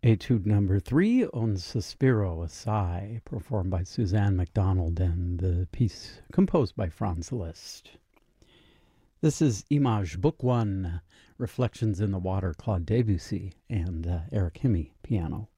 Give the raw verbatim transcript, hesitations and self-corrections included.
Etude number three, Un Sospiro, a Sigh, performed by Suzanne MacDonald, and the piece composed by Franz Liszt. This is Image Book One, Reflections in the Water, Claude Debussy, and uh, Eric Hemme, piano.